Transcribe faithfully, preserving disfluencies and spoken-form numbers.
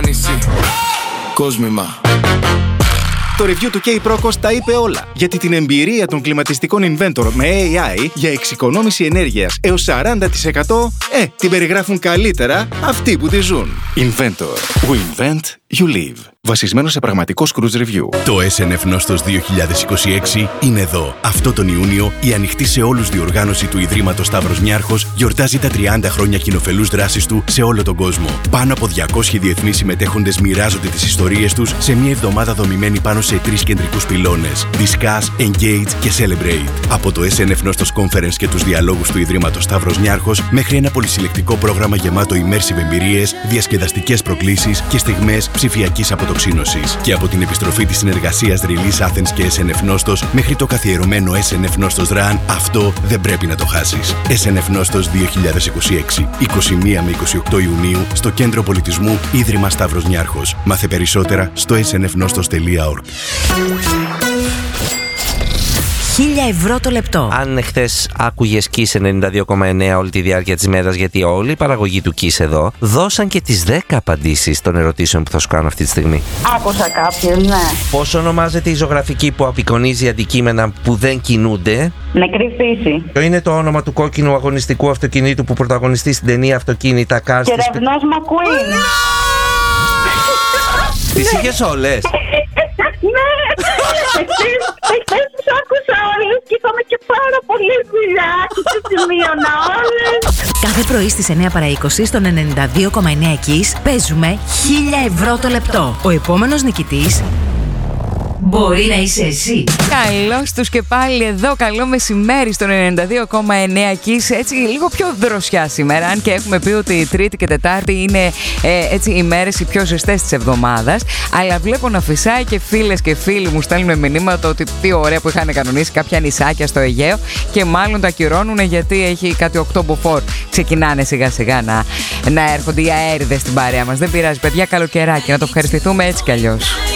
νησί. Κόσμημα. Το review του K-Procos τα είπε όλα. Γιατί την εμπειρία των κλιματιστικών Inventor με έι άι για εξοικονόμηση ενέργειας έως σαράντα τοις εκατό, ε, την περιγράφουν καλύτερα αυτοί που τη ζουν. Inventor. We invent, you live. Βασισμένο σε πραγματικό Scrooge Review. Το ες εν εφ Νόστος δύο χιλιάδες είκοσι έξι είναι εδώ. Αυτό τον Ιούνιο, η ανοιχτή σε όλους διοργάνωση του Ιδρύματος Σταύρος Νιάρχος γιορτάζει τα τριάντα χρόνια κοινοφελούς δράσης του σε όλο τον κόσμο. Πάνω από διακόσιοι διεθνείς συμμετέχοντες μοιράζονται τις ιστορίες τους σε μια εβδομάδα δομημένη πάνω σε τρεις κεντρικούς πυλώνες: Discuss, Engage και Celebrate. Από το ες εν εφ Νόστος Conference και τους διαλόγους του Ιδρύματος Σταύρος Νιάρχος μέχρι ένα πολυσυλλεκτικό πρόγραμμα γεμάτο immersive εμπειρίες, διασκεδαστικές προκλήσεις και στιγμές ψηφιακής αποτυχίας. Και από την επιστροφή της συνεργασίας Release Athens και ες εν εφ Νόστος μέχρι το καθιερωμένο ες εν εφ Νόστος Run, αυτό δεν πρέπει να το χάσεις. ες εν εφ Νόστος δύο χιλιάδες είκοσι έξι, είκοσι μία με είκοσι οκτώ Ιουνίου, στο Κέντρο Πολιτισμού Ίδρυμα Σταύρος Νιάρχος. Μάθε περισσότερα στο ες εν εφ νόστος τελεία org. Χίλια ευρώ το λεπτό. Αν χθες άκουγες Kiss ενενήντα δύο κόμμα εννέα όλη τη διάρκεια της μέρας, γιατί όλη η παραγωγή του Kiss εδώ δώσαν και τις δέκα απαντήσεις των ερωτήσεων που θα σου κάνω αυτή τη στιγμή. Άκουσα κάποιες, ναι. Πώς ονομάζεται η ζωγραφική που απεικονίζει αντικείμενα που δεν κινούνται? Νεκρή φύση. Ποιο είναι το όνομα του κόκκινου αγωνιστικού αυτοκινήτου που πρωταγωνιστεί στην ταινία Αυτοκίνητα Cars? Κεραυνός Μακουίν. Τις είχες όλες? Ναι. Εχθές τους άκουσα όλες και είχαμε και πάρα πολλή δουλειά και τις σημείωνα όλες. Κάθε πρωί στις εννέα παρά είκοσι στον ενενήντα δύο κόμμα εννέα Kiss παίζουμε χίλια ευρώ το λεπτό. Ο επόμενος νικητής μπορεί να είσαι εσύ. Καλώς τους και πάλι εδώ. Καλό μεσημέρι στον ενενήντα δύο κόμμα εννέα Kiss. Έτσι λίγο πιο δροσιά σήμερα. Αν και έχουμε πει ότι η Τρίτη και Τετάρτη είναι ε, έτσι οι μέρες οι πιο ζεστές της εβδομάδας. Αλλά βλέπω να φυσάει και φίλες και φίλοι μου στέλνουν μηνύματα ότι τι ωραία που είχαν κανονίσει κάποια νησάκια στο Αιγαίο. Και μάλλον τα ακυρώνουν γιατί έχει κάτι οκτώ μποφόρ. Ξεκινάνε σιγά σιγά να, να έρχονται οι αέριδες στην παρέα μας. Δεν πειράζει, παιδιά, καλοκαιράκι. Να το ευχαριστηθούμε έτσι κι αλλιώς.